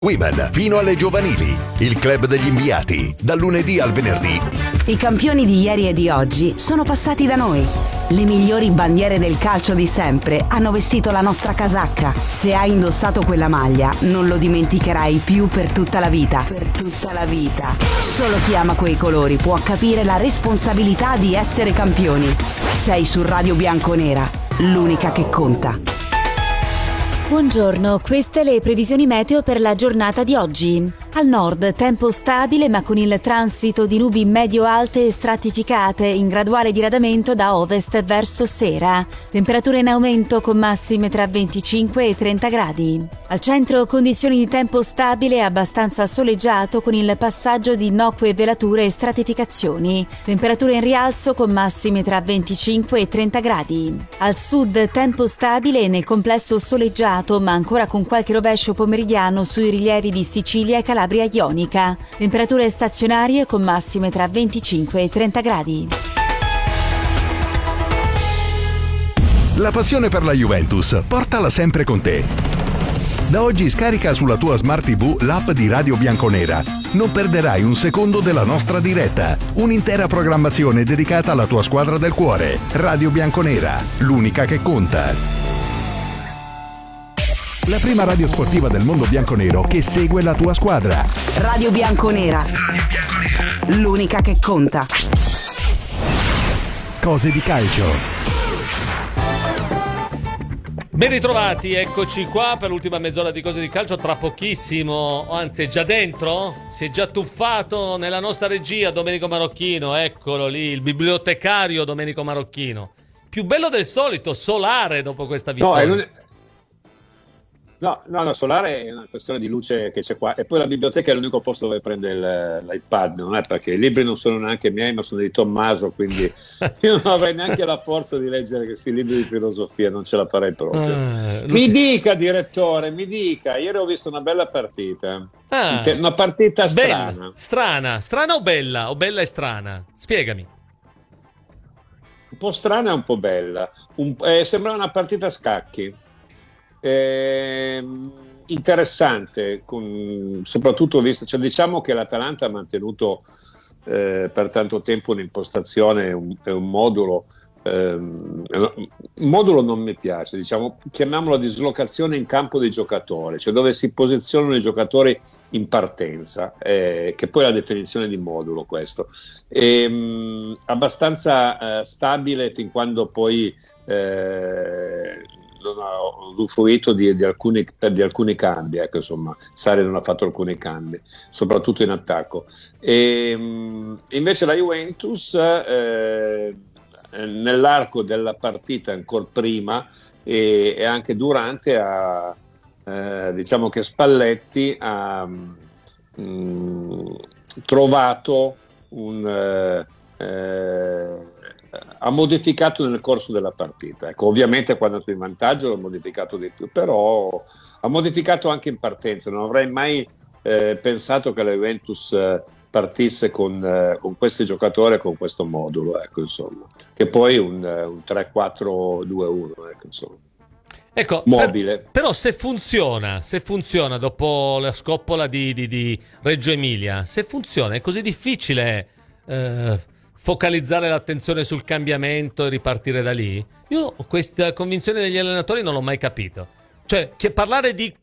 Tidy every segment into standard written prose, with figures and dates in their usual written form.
Women fino alle giovanili, il club degli inviati, dal lunedì al venerdì. I campioni di ieri e di oggi sono passati da noi. Le migliori bandiere del calcio di sempre hanno vestito la nostra casacca. Se hai indossato quella maglia, non lo dimenticherai più per tutta la vita. Per tutta la vita. Solo chi ama quei colori può capire la responsabilità di essere campioni. Sei su Radio Bianconera, l'unica che conta. Buongiorno, queste le previsioni meteo per la giornata di oggi. Al nord tempo stabile ma con il transito di nubi medio-alte e stratificate in graduale diradamento da ovest verso sera. Temperature in aumento con massime tra 25 e 30 gradi. Al centro condizioni di tempo stabile e abbastanza soleggiato con il passaggio di innocue velature e stratificazioni. Temperature in rialzo con massime tra 25 e 30 gradi. Al sud tempo stabile e nel complesso soleggiato ma ancora con qualche rovescio pomeridiano sui rilievi di Sicilia e Calabria ionica. Temperature stazionarie con massime tra 25 e 30 gradi. La passione per la Juventus, portala sempre con te. Da oggi scarica sulla tua Smart TV l'app di Radio Bianconera. Non perderai un secondo della nostra diretta. Un'intera programmazione dedicata alla tua squadra del cuore. Radio Bianconera, l'unica che conta. La prima radio sportiva del mondo bianconero che segue la tua squadra. Radio Bianconera, l'unica che conta. Cose di calcio. Ben ritrovati, eccoci qua per l'ultima mezz'ora di Cose di Calcio. Tra pochissimo, anzi è già dentro, si è già tuffato nella nostra regia Domenico Marocchino, eccolo lì, il bibliotecario Domenico Marocchino. Più bello del solito, solare dopo questa vittoria. No, solare è una questione di luce che c'è qua, e poi la biblioteca è l'unico posto dove prende l'iPad, non è perché i libri non sono neanche miei ma sono di Tommaso, quindi io non avrei neanche la forza di leggere questi libri di filosofia, non ce la farei proprio. Mi dica, direttore, ieri ho visto una bella partita, una partita strana. Strana o bella e strana? Spiegami. Un po' strana e un po' bella, sembra una partita a scacchi. Interessante, soprattutto visto, cioè diciamo che l'Atalanta ha mantenuto per tanto tempo un'impostazione e un modulo. Un modulo non mi piace, diciamo, chiamiamolo dislocazione in campo dei giocatori, cioè dove si posizionano i giocatori in partenza, che poi è la definizione di modulo questo. Abbastanza stabile fin quando poi non ha usufruito di alcuni cambi, ecco, insomma Sarri non ha fatto alcuni cambi soprattutto in attacco, e invece la Juventus nell'arco della partita ancora prima e anche durante diciamo che Spalletti ha trovato ha modificato nel corso della partita, ecco, ovviamente quando è andato in vantaggio l'ha modificato di più, però ha modificato anche in partenza. Non avrei mai pensato che la Juventus partisse con questi giocatori, con questo modulo, ecco, insomma, che poi un 3-4-2-1, ecco, insomma. Ecco, mobile. Però se funziona dopo la scoppola di Reggio Emilia, se funziona, è così difficile focalizzare l'attenzione sul cambiamento e ripartire da lì? Io questa convinzione degli allenatori non l'ho mai capito. Cioè, parlare di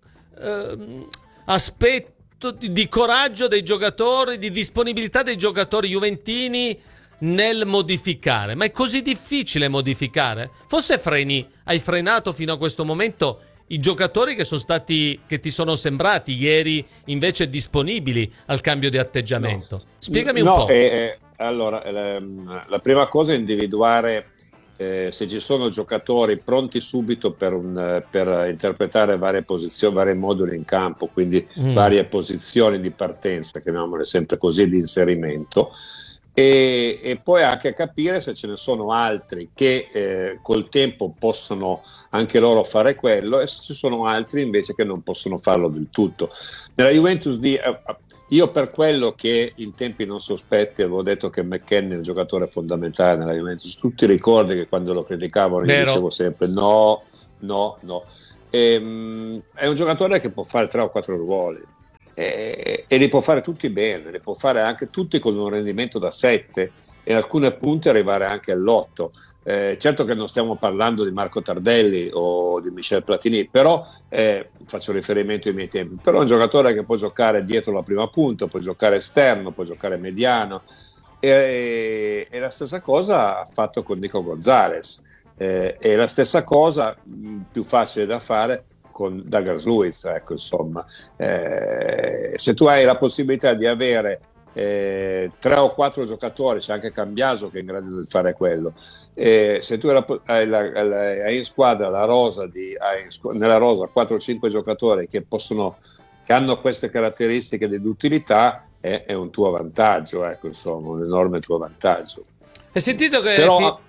aspetto di coraggio dei giocatori, di disponibilità dei giocatori juventini nel modificare, ma è così difficile modificare? Forse hai frenato fino a questo momento i giocatori che ti sono sembrati ieri invece disponibili al cambio di atteggiamento. Spiegami un po'. Allora, la prima cosa è individuare se ci sono giocatori pronti subito per interpretare varie posizioni, vari moduli in campo, quindi varie posizioni di partenza, chiamiamole sempre così, di inserimento, e poi anche capire se ce ne sono altri che col tempo possono anche loro fare quello, e se ci sono altri invece che non possono farlo del tutto. Nella Juventus io, per quello che in tempi non sospetti avevo detto che McKennie è un giocatore fondamentale nella Juventus, tutti ricordi che quando lo criticavano io dicevo sempre no, è un giocatore che può fare 3 o 4 ruoli, e li può fare tutti bene, li può fare anche tutti con un rendimento da 7 e alcune punte arrivare anche all'8. Certo che non stiamo parlando di Marco Tardelli o di Michel Platini, però faccio riferimento ai miei tempi, però è un giocatore che può giocare dietro la prima punta, può giocare esterno, può giocare mediano, e la stessa cosa ha fatto con Nico Gonzalez, e la stessa cosa più facile da fare con Douglas Luiz, ecco, insomma. Se tu hai la possibilità di avere 3 o 4 giocatori, c'è anche Cambiaso che è in grado di fare quello, se tu hai in squadra nella rosa 4 o 5 giocatori che hanno queste caratteristiche di utilità, è un tuo vantaggio, ecco, insomma, un enorme tuo vantaggio. Hai sentito che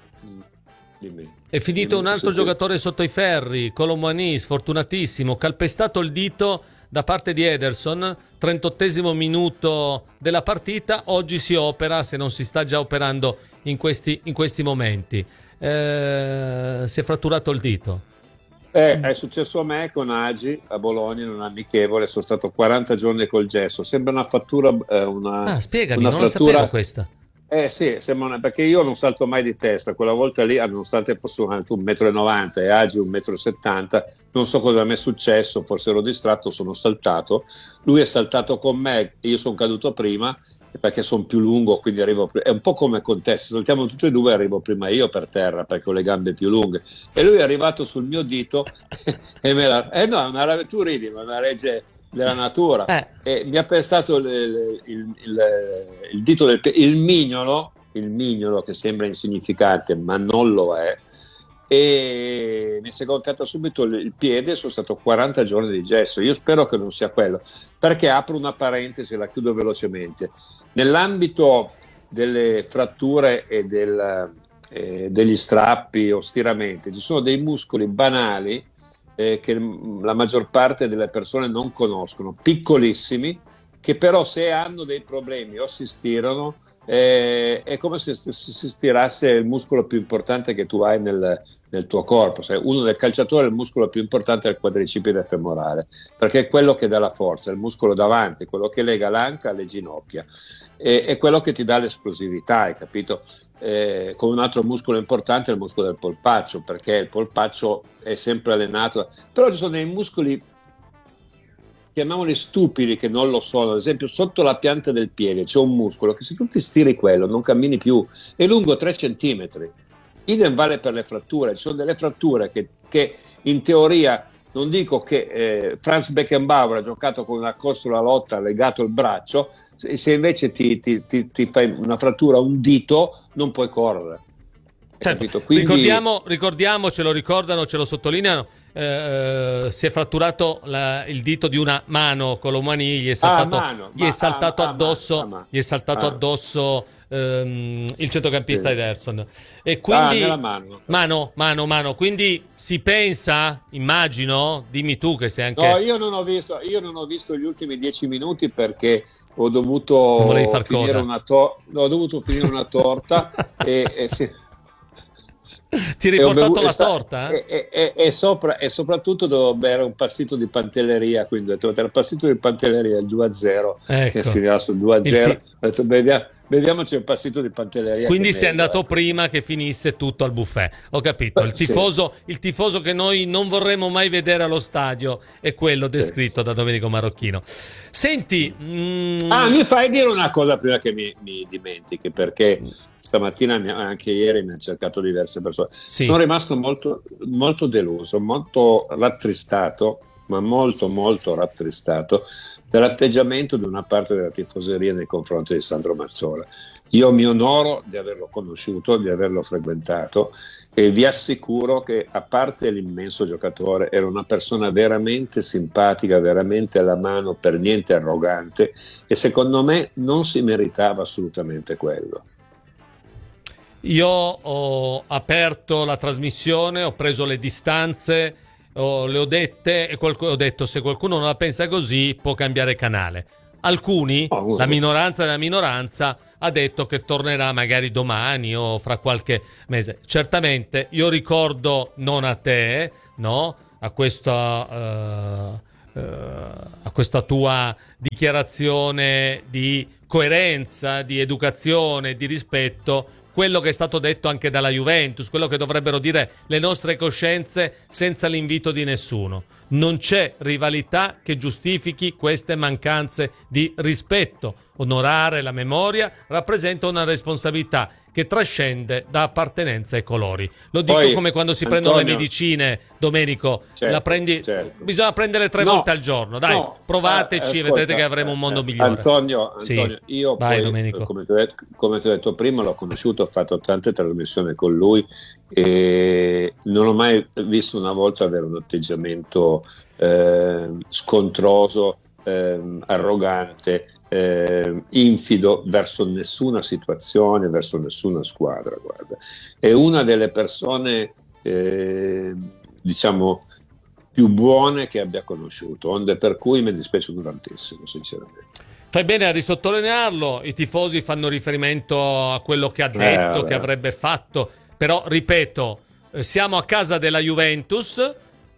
è finito un altro giocatore sotto i ferri, Colomani, sfortunatissimo, calpestato il dito da parte di Ederson, 38esimo minuto della partita. Oggi si opera, se non si sta già operando in questi momenti. Si è fratturato il dito. È successo a me con Agi a Bologna in un amichevole, sono stato 40 giorni col gesso, sembra una fattura, spiegami, una non frattura. la sapevo questa. Sì, perché io non salto mai di testa, quella volta lì, nonostante fosse un 1,90 m e Agi 1,70 m, non so cosa mi è successo, forse ero distratto, sono saltato, lui è saltato con me, io sono caduto prima, perché sono più lungo, quindi arrivo è un po' come con te, se saltiamo tutti e due arrivo prima io per terra perché ho le gambe più lunghe, e lui è arrivato sul mio dito e tu ridi, ma è una legge della natura, e mi ha pestato il dito del piede, il mignolo che sembra insignificante ma non lo è, e mi si è gonfiato subito il piede. Sono stato 40 giorni di gesso. Io spero che non sia quello, perché apro una parentesi e la chiudo velocemente. Nell'ambito delle fratture e degli strappi o stiramenti, ci sono dei muscoli banali che la maggior parte delle persone non conoscono, piccolissimi, che però se hanno dei problemi o si stirano, è come se si stirasse il muscolo più importante che tu hai nel tuo corpo. Se uno del calciatore, il muscolo più importante è il quadricipite femorale, perché è quello che dà la forza, è il muscolo davanti, quello che lega l'anca alle ginocchia, è quello che ti dà l'esplosività, hai capito? Come un altro muscolo importante è il muscolo del polpaccio, perché il polpaccio è sempre allenato, però ci sono dei muscoli, chiamiamoli stupidi, che non lo sono. Ad esempio sotto la pianta del piede c'è un muscolo che se tu ti stiri quello non cammini più, è lungo 3 centimetri. Idem vale per le fratture, ci sono delle fratture che in teoria, non dico che Franz Beckenbauer ha giocato con una costola lotta legato il braccio, se invece ti fai una frattura a un dito non puoi correre. Certo. Quindi, ricordiamo, ce lo ricordano, ce lo sottolineano, si è fratturato il dito di una mano. Colomani gli è saltato addosso il centrocampista Ederson, e quindi mano, quindi si pensa, immagino, dimmi tu che sei anche... No, io non ho visto gli ultimi 10 minuti perché ho dovuto finire una torta e ti hai riportato la torta? E soprattutto dovevo bere un passito di Pantelleria, quindi ho detto il passito di Pantelleria, il 2-0, ecco, che finirà sul 2-0, ho detto vediamoci il passito di Pantelleria. Quindi sei andato prima che finisse tutto al buffet, ho capito. Il tifoso che noi non vorremmo mai vedere allo stadio è quello descritto da Domenico Marocchino. Senti, mi fai dire una cosa prima che mi dimentichi, perché stamattina, anche ieri, mi hanno cercato diverse persone. Sì. Sono rimasto molto, molto deluso, molto rattristato, ma molto, molto rattristato dall'atteggiamento di una parte della tifoseria nei confronti di Sandro Mazzola. Io mi onoro di averlo conosciuto, di averlo frequentato, e vi assicuro che, a parte l'immenso giocatore, era una persona veramente simpatica, veramente alla mano, per niente arrogante, e secondo me non si meritava assolutamente quello. Io ho aperto la trasmissione, ho preso le distanze, le ho dette, e ho detto: se qualcuno non la pensa così può cambiare canale. Alcuni, la minoranza della minoranza, ha detto che tornerà magari domani o fra qualche mese. Certamente io ricordo, non a te, no, a questo a questa tua dichiarazione di coerenza, di educazione, di rispetto, quello che è stato detto anche dalla Juventus, quello che dovrebbero dire le nostre coscienze senza l'invito di nessuno. Non c'è rivalità che giustifichi queste mancanze di rispetto. Onorare la memoria rappresenta una responsabilità che trascende da appartenenza ai colori. Lo dico poi, come quando si prendono le medicine, Domenico, certo, la prendi, certo. Bisogna prenderle 3 volte al giorno. Dai, provateci e vedrete che avremo un mondo migliore. Antonio, sì. Io vai, poi, Domenico. come ti ho detto prima, l'ho conosciuto, ho fatto tante trasmissioni con lui e non ho mai visto una volta avere un atteggiamento scontroso, arrogante, infido verso nessuna situazione, verso nessuna squadra. Guarda, è una delle persone diciamo più buone che abbia conosciuto, onde per cui mi dispiace tantissimo, sinceramente. Fai bene a risottolinearlo, i tifosi fanno riferimento a quello che ha detto, che avrebbe fatto, però ripeto, siamo a casa della Juventus,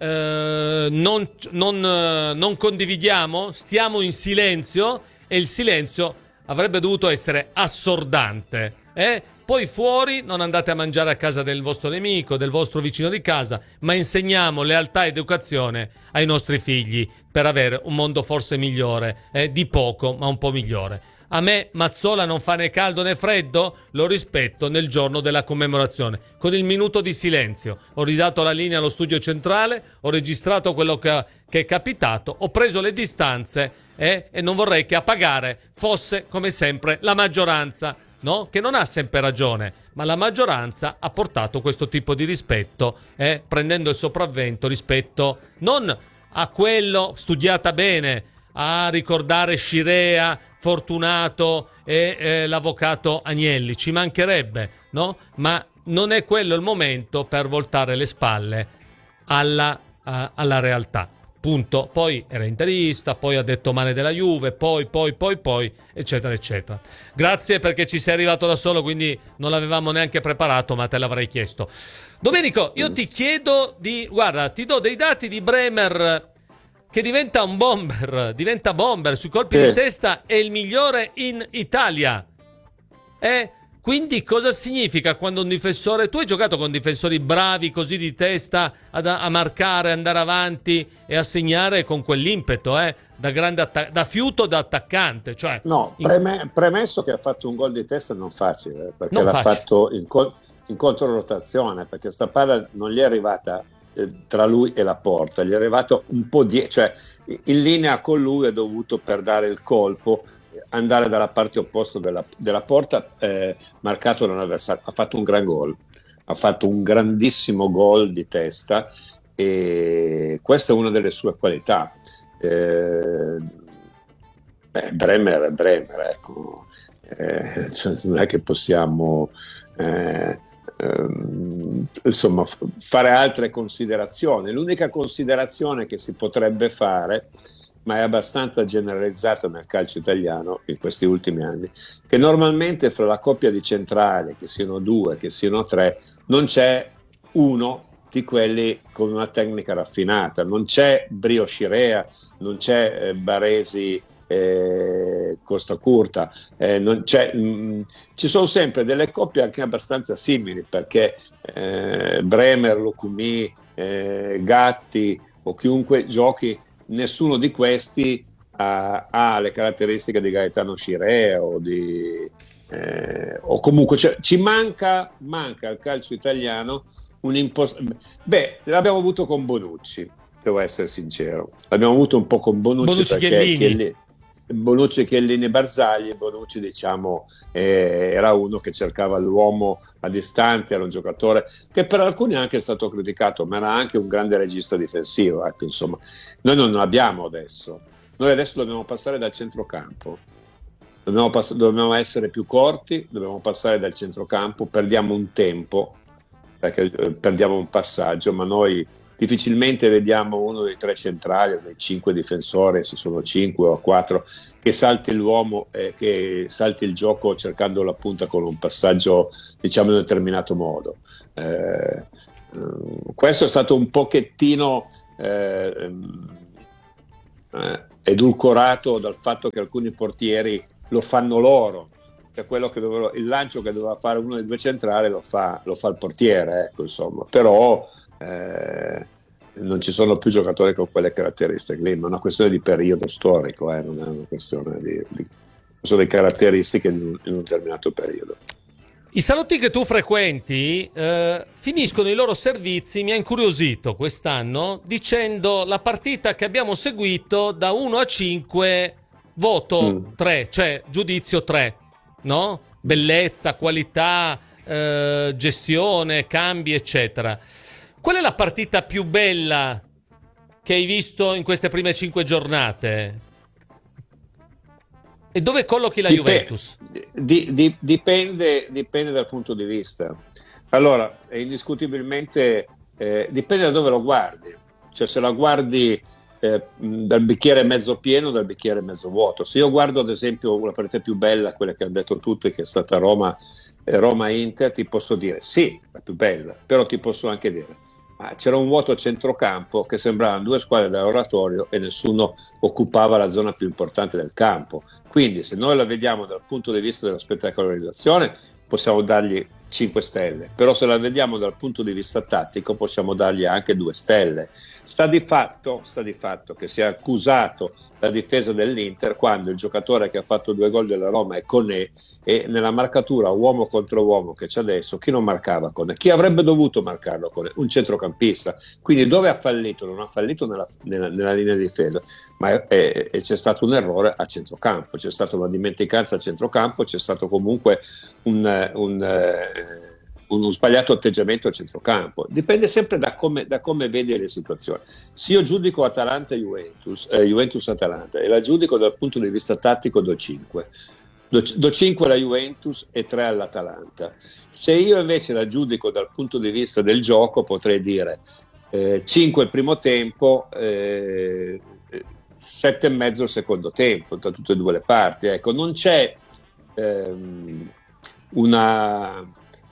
non condividiamo, stiamo in silenzio e il silenzio avrebbe dovuto essere assordante. Poi fuori non andate a mangiare a casa del vostro nemico, del vostro vicino di casa, ma insegniamo lealtà ed educazione ai nostri figli per avere un mondo forse migliore, di poco ma un po' migliore. A me Mazzola non fa né caldo né freddo, lo rispetto nel giorno della commemorazione. Con il minuto di silenzio ho ridato la linea allo studio centrale, ho registrato quello che è capitato, ho preso le distanze e non vorrei che a pagare fosse come sempre la maggioranza, no? Che non ha sempre ragione, ma la maggioranza ha portato questo tipo di rispetto, prendendo il sopravvento rispetto non a quello studiata bene, a ricordare Scirea, Fortunato e l'avvocato Agnelli, ci mancherebbe, no? Ma non è quello il momento per voltare le spalle alla realtà. Punto. Poi era interista, poi ha detto male della Juve, poi, eccetera, eccetera. Grazie perché ci sei arrivato da solo, quindi non l'avevamo neanche preparato, ma te l'avrei chiesto. Domenico, io ti chiedo guarda, ti do dei dati di Bremer che diventa un bomber sui colpi di testa, è il migliore in Italia. Quindi cosa significa quando un difensore, tu hai giocato con difensori bravi così di testa a marcare, andare avanti e a segnare con quell'impeto, da grande da fiuto da attaccante, cioè no, premesso che ha fatto un gol di testa non facile, perché non l'ha facile. Fatto in controrotazione, perché sta palla non gli è arrivata tra lui e la porta, gli è arrivato un po' cioè in linea con lui, è dovuto, per dare il colpo, andare dalla parte opposta della porta, marcato da un avversario. Ha fatto un gran gol, ha fatto un grandissimo gol di testa e questa è una delle sue qualità. Bremer, ecco, cioè, non è che possiamo insomma fare altre considerazioni. L'unica considerazione che si potrebbe fare, ma è abbastanza generalizzata nel calcio italiano in questi ultimi anni, che normalmente fra la coppia di centrali, che siano 2, che siano 3, non c'è uno di quelli con una tecnica raffinata, non c'è Brio Scirea, non c'è Baresi Costa Curta, non c'è, ci sono sempre delle coppie anche abbastanza simili, perché Bremer, Lukumi, Gatti o chiunque giochi, nessuno di questi ha le caratteristiche di Gaetano Scirea o comunque ci manca al calcio italiano l'abbiamo avuto con Bonucci, devo essere sincero, l'abbiamo avuto un po' con Bonucci perché Bonucci, Chiellini, Barzagli. Bonucci, diciamo, era uno che cercava l'uomo a distanza, era un giocatore che per alcuni è anche stato criticato, ma era anche un grande regista difensivo, ecco, insomma. Noi non lo abbiamo adesso, noi adesso dobbiamo passare dal centrocampo, dobbiamo essere più corti, dobbiamo passare dal centrocampo, perdiamo un tempo, perché perdiamo un passaggio, ma noi difficilmente vediamo uno dei 3 centrali o dei 5 difensori, se sono 5 o 4, che salti l'uomo, che salti il gioco cercando la punta con un passaggio, diciamo, in un determinato modo. Questo è stato un pochettino edulcorato dal fatto che alcuni portieri lo fanno loro, cioè il lancio che doveva fare uno dei due centrali lo fa il portiere, ecco, insomma. Però non ci sono più giocatori con quelle caratteristiche lì, ma è una questione di periodo storico, non è una questione sono le caratteristiche in un determinato periodo. I salotti che tu frequenti finiscono i loro servizi, mi ha incuriosito quest'anno, dicendo la partita che abbiamo seguito da 1 a 5, voto 3, cioè giudizio 3, no? Bellezza, qualità, gestione, cambi, eccetera. Qual è la partita più bella che hai visto in queste prime 5 giornate? E dove collochi la Juventus? Dipende dal punto di vista. Allora, indiscutibilmente dipende da dove lo guardi. Cioè, se la guardi dal bicchiere mezzo pieno o dal bicchiere mezzo vuoto. Se io guardo, ad esempio, la partita più bella, quella che hanno detto tutti, che è stata Roma-Inter, ti posso dire sì, la più bella, però ti posso anche dire c'era un vuoto a centrocampo che sembravano due squadre da oratorio e nessuno occupava la zona più importante del campo. Quindi se noi la vediamo dal punto di vista della spettacolarizzazione possiamo dargli 5 stelle, però se la vediamo dal punto di vista tattico possiamo dargli anche 2 stelle. Sta di fatto che si è accusato la difesa dell'Inter quando il giocatore che ha fatto 2 gol della Roma è Koné, e nella marcatura uomo contro uomo che c'è adesso, chi non marcava Koné? Chi avrebbe dovuto marcarlo Koné? Un centrocampista. Quindi dove ha fallito? Non ha fallito nella linea di difesa, ma c'è stato un errore a centrocampo, c'è stata una dimenticanza a centrocampo, c'è stato comunque uno sbagliato atteggiamento a centrocampo. Dipende sempre da come vedi le situazioni. Se io giudico Juventus-Atalanta e la giudico dal punto di vista tattico, do 5. Do 5 alla Juventus e 3 all'Atalanta. Se io invece la giudico dal punto di vista del gioco, potrei dire 5 il primo tempo, 7,5 il secondo tempo, da tutte e due le parti. Ecco, non c'è una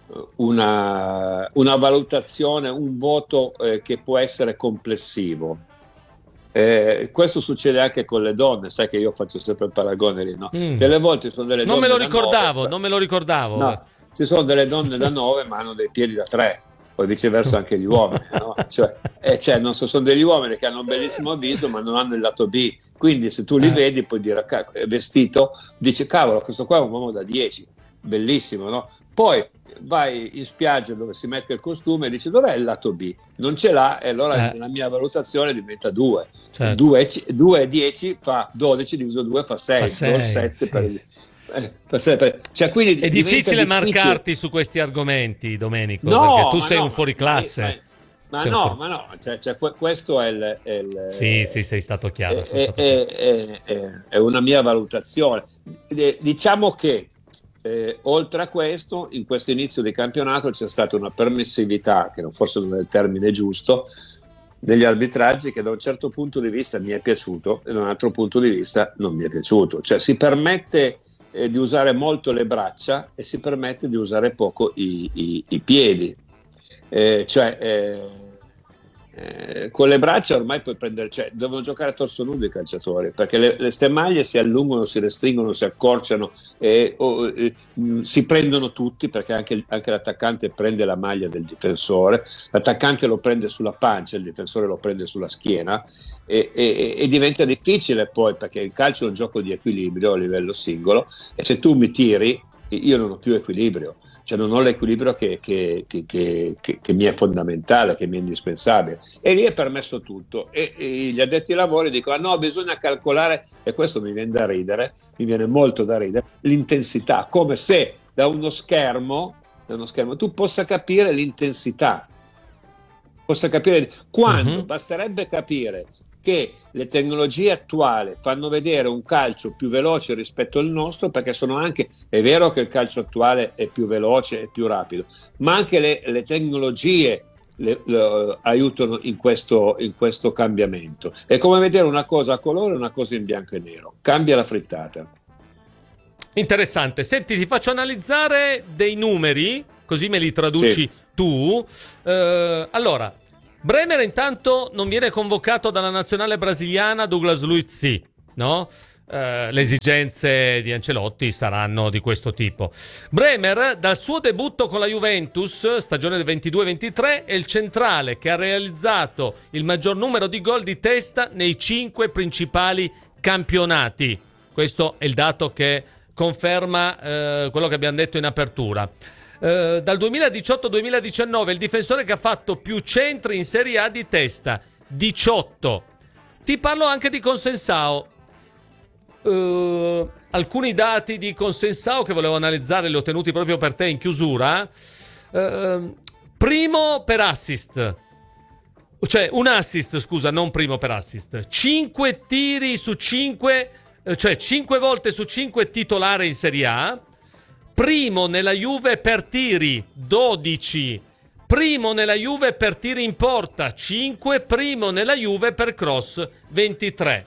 valutazione, un voto che può essere complessivo. Questo succede anche con le donne, sai che io faccio sempre il paragone lì, no? Delle volte sono delle donne non me lo ricordavo. No, ci sono delle donne da 9 ma hanno dei piedi da 3, o viceversa anche gli uomini, no? Cioè non sono degli uomini che hanno un bellissimo viso ma non hanno il lato B, quindi se tu li vedi puoi dire è vestito, dici cavolo, questo qua è un uomo da 10, bellissimo, no? Poi vai in spiaggia dove si mette il costume e dici dov'è il lato B? Non ce l'ha, e allora la mia valutazione diventa 2. Certo. 2 e 10 fa 12, diviso 2 fa 6, 7 sì, cioè, quindi è difficile marcarti su questi argomenti, Domenico, perché tu sei un fuoriclasse. Ma questo è sì, sei stato chiaro. È una mia valutazione. Diciamo che oltre a questo, in questo inizio di campionato c'è stata una permissività, che forse non è il termine giusto, degli arbitraggi, che da un certo punto di vista mi è piaciuto e da un altro punto di vista non mi è piaciuto. Cioè si permette di usare molto le braccia e si permette di usare poco i piedi. Con le braccia ormai puoi prendere, devono giocare a torso nudo i calciatori, perché le stemaglie si allungano, si restringono, si accorciano, si prendono tutti, perché anche l'attaccante prende la maglia del difensore, l'attaccante lo prende sulla pancia, il difensore lo prende sulla schiena, e diventa difficile poi, perché il calcio è un gioco di equilibrio a livello singolo, e se tu mi tiri io non ho più equilibrio. Cioè non ho l'equilibrio che mi è fondamentale, che mi è indispensabile, e lì è permesso tutto, e gli addetti ai lavori dicono no, bisogna calcolare, e questo mi viene molto da ridere, l'intensità, come se da uno schermo tu possa capire l'intensità, quando basterebbe capire che le tecnologie attuali fanno vedere un calcio più veloce rispetto al nostro, perché è vero che il calcio attuale è più veloce e più rapido, ma anche le tecnologie aiutano in questo cambiamento. È come vedere una cosa a colore e una cosa in bianco e nero, cambia la frittata. Interessante. Senti, ti faccio analizzare dei numeri, così me li traduci tu. Allora, Bremer intanto non viene convocato dalla nazionale brasiliana, Douglas Luiz sì, no? Le esigenze di Ancelotti saranno di questo tipo. Bremer, dal suo debutto con la Juventus, stagione del 22-23, è il centrale che ha realizzato il maggior numero di gol di testa nei 5 principali campionati. Questo è il dato che conferma quello che abbiamo detto in apertura. Dal 2018-2019 il difensore che ha fatto più centri in Serie A di testa, 18. Ti parlo anche di Consensao. Alcuni dati di Consensao che volevo analizzare li ho tenuti proprio per te in chiusura. Primo per assist, cioè un assist, scusa, non primo per assist. 5 tiri su 5, cioè 5 volte su 5 titolare in Serie A. Primo nella Juve per tiri, 12. Primo nella Juve per tiri in porta, 5. Primo nella Juve per cross, 23.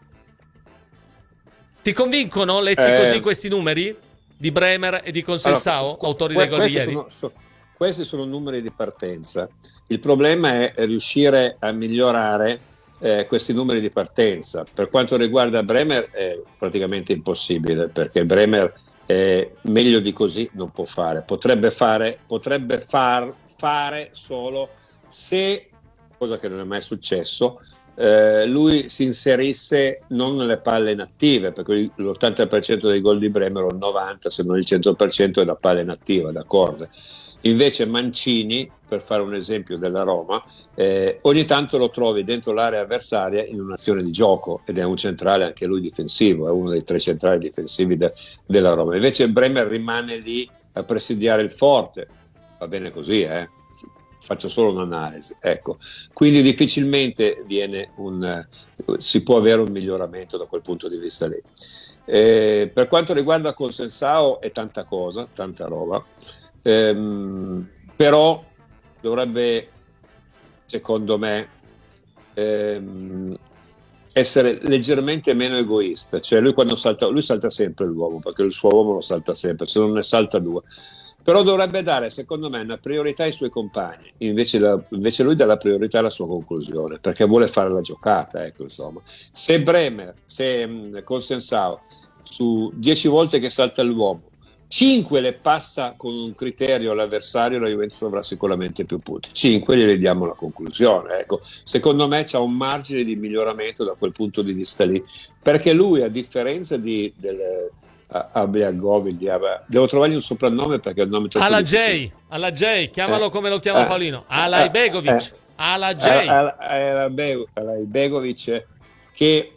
Ti convincono, letti così, questi numeri di Bremer e di Consensao, allora, autori del gol di ieri? Questi sono numeri di partenza. Il problema è riuscire a migliorare questi numeri di partenza. Per quanto riguarda Bremer è praticamente impossibile, perché Bremer meglio di così non può fare. Potrebbe fare solo se, cosa che non è mai successo, lui si inserisse non nelle palle inattive, perché l'80% dei gol di Bremer, o il 90% se non il 100% è da palle inattiva, da corde. Invece Mancini, per fare un esempio della Roma, ogni tanto lo trovi dentro l'area avversaria in un'azione di gioco, ed è un centrale anche lui difensivo, è uno dei 3 centrali difensivi della Roma. Invece Bremer rimane lì a presidiare il forte, va bene così, faccio solo un'analisi, ecco. Quindi difficilmente si può avere un miglioramento da quel punto di vista lì. Per quanto riguarda Consensao è tanta cosa, tanta roba, però dovrebbe, secondo me, essere leggermente meno egoista. Cioè lui quando salta, lui salta sempre l'uomo, perché il suo uomo lo salta sempre, se non ne salta 2. Però dovrebbe dare, secondo me, una priorità ai suoi compagni, invece lui dà la priorità alla sua conclusione, perché vuole fare la giocata, ecco, insomma. Se Consensao su 10 volte che salta l'uomo 5 le passa con un criterio all'avversario, la Juventus avrà sicuramente più punti. 5 glieli diamo la conclusione, ecco. Secondo me c'è un margine di miglioramento da quel punto di vista lì, perché lui, a differenza devo trovargli un soprannome, perché è il nome troppo difficile. Alla J, chiamalo come lo chiama Paolino. Alaibegovic. Alla J. Alaibegovic, che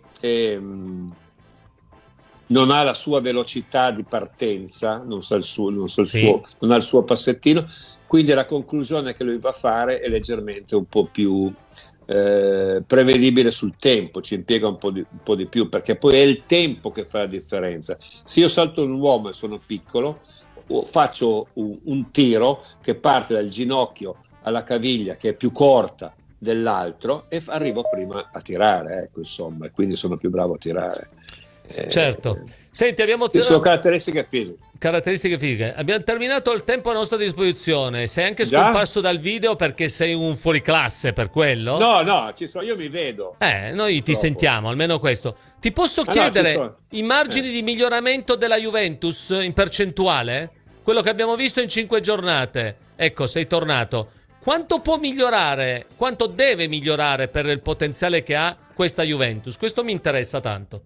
non ha la sua velocità di partenza, non ha il suo passettino, quindi la conclusione che lui va a fare è leggermente un po' più prevedibile sul tempo, ci impiega un po' di più, perché poi è il tempo che fa la differenza. Se io salto un uomo e sono piccolo, faccio un tiro che parte dal ginocchio alla caviglia, che è più corta dell'altro, e arrivo prima a tirare, ecco, insomma, e quindi sono più bravo a tirare. Certo. Senti, abbiamo sono caratteristiche fisiche. Abbiamo terminato il tempo a nostra disposizione. Sei anche scomparso dal video perché sei un fuoriclasse, per quello? No, io mi vedo. Noi ti sentiamo, almeno questo. Ti posso chiedere i margini di miglioramento della Juventus in percentuale? Quello che abbiamo visto in 5 giornate. Ecco, sei tornato. Quanto può migliorare? Quanto deve migliorare per il potenziale che ha questa Juventus? Questo mi interessa tanto.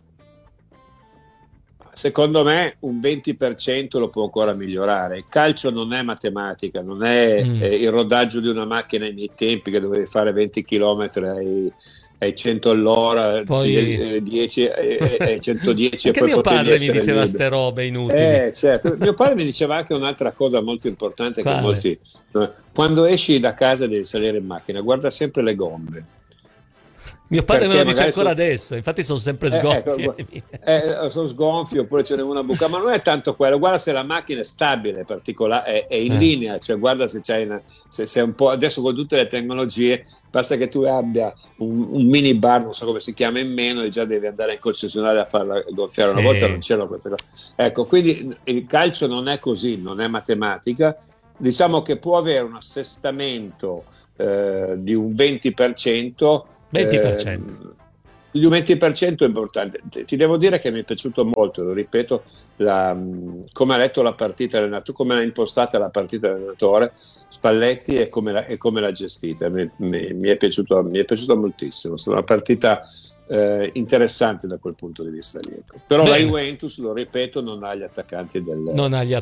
Secondo me un 20% lo può ancora migliorare. Il calcio non è matematica, non è il rodaggio di una macchina ai miei tempi, che dovevi fare 20 km ai 100 all'ora, poi 10 ai 110. Anche e poi mio padre mi diceva libero. Ste robe inutili. Certo. Mio padre mi diceva anche un'altra cosa molto importante, che molti, quando esci da casa devi salire in macchina, guarda sempre le gomme. Mio padre me lo dice ancora adesso, infatti sono sempre sgonfie. Sono sgonfie, oppure ce n'è una buca, ma non è tanto quello. Guarda se la macchina è stabile, particolare, è in linea, cioè guarda se c'hai se è un po'. Adesso con tutte le tecnologie basta che tu abbia un mini bar, non so come si chiama, in meno, e già devi andare in concessionaria a farla gonfiare. Una volta non c'erano queste cose. Ecco, quindi il calcio non è così, non è matematica. Diciamo che può avere un assestamento di un 20%. 20%. Il 20% è importante. Ti devo dire che mi è piaciuto molto, lo ripeto, come ha letto la partita l'allenatore, come l'ha impostata la partita l'allenatore Spalletti e come l'ha gestita. Mi è piaciuto moltissimo. È stata una partita interessante da quel punto di vista lì. Però Bene. la Juventus, lo ripeto, non ha gli attaccanti di Roma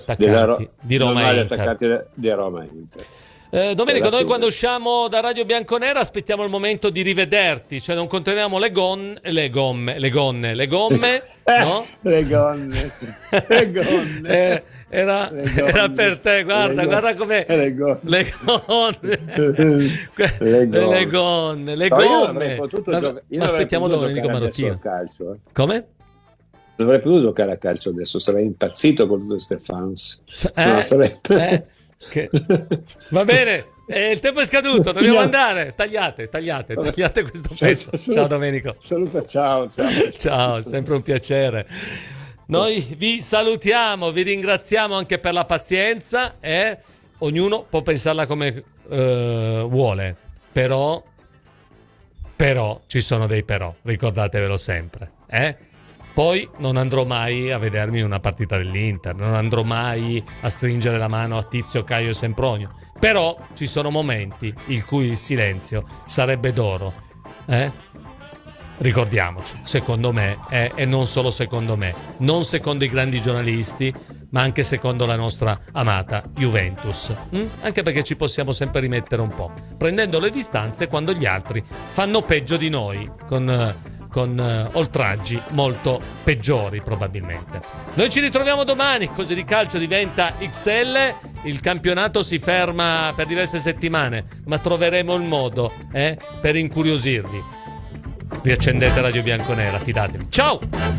di Roma e Inter. Domenico, noi quando usciamo da Radio Bianconera aspettiamo il momento di rivederti, cioè non controlliamo le gomme, no? Le gonne. Era per te, guarda com'è. Le gonne. Ma aspettiamo Domenico Marocchino. Calcio, Come? Dovrei potuto giocare a calcio adesso, sarei impazzito con tutti Stefans. Va bene, il tempo è scaduto, dobbiamo andare. Tagliate questo pezzo. Ciao Domenico. Saluta, ciao. Ciao, sempre un piacere. Noi vi salutiamo, vi ringraziamo anche per la pazienza. Ognuno può pensarla come vuole, però ci sono dei però, ricordatevelo sempre. Poi non andrò mai a vedermi una partita dell'Inter, non andrò mai a stringere la mano a Tizio, Caio e Sempronio. Però ci sono momenti in cui il silenzio sarebbe d'oro. Ricordiamoci, secondo me, e non solo secondo me, non secondo i grandi giornalisti, ma anche secondo la nostra amata Juventus. Anche perché ci possiamo sempre rimettere un po', prendendo le distanze quando gli altri fanno peggio di noi, con oltraggi molto peggiori probabilmente. Noi ci ritroviamo domani, Cose di Calcio diventa XL, il campionato si ferma per diverse settimane, ma troveremo il modo per incuriosirvi. Riaccendete Radio Bianconera, fidatevi. Ciao!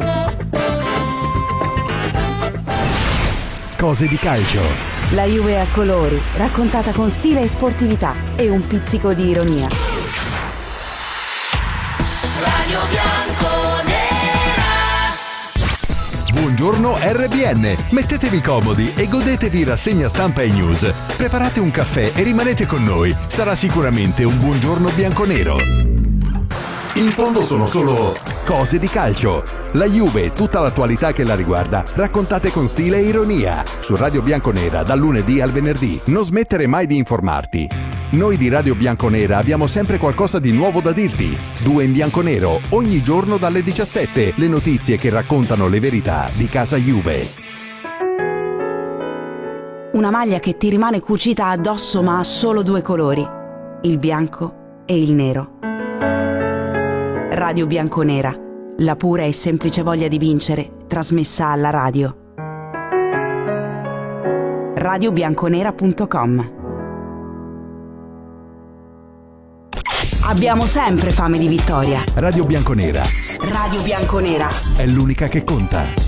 Cose di Calcio. La Juve a colori, raccontata con stile e sportività e un pizzico di ironia. Radio Bianconera. Buongiorno RBN, mettetevi comodi e godetevi rassegna stampa e news. Preparate un caffè e rimanete con noi, sarà sicuramente un buongiorno bianconero. In fondo sono solo cose di calcio. La Juve e tutta l'attualità che la riguarda, raccontate con stile e ironia. Su Radio Bianconera dal lunedì al venerdì. Non smettere mai di informarti. Noi di Radio Bianconera abbiamo sempre qualcosa di nuovo da dirti. 2 in bianconero, ogni giorno dalle 17. Le notizie che raccontano le verità di casa Juve. Una maglia che ti rimane cucita addosso ma ha solo 2 colori, il bianco e il nero. Radio Bianconera, la pura e semplice voglia di vincere, trasmessa alla radio. radiobianconera.com. Abbiamo sempre fame di vittoria. Radio Bianconera Radio Bianconera è l'unica che conta.